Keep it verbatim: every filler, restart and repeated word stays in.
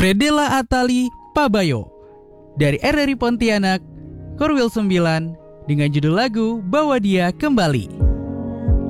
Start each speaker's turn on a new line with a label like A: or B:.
A: Fredella Atali Pabayo dari R R I Pontianak, Korwil sembilan dengan judul lagu Bawa Dia Kembali.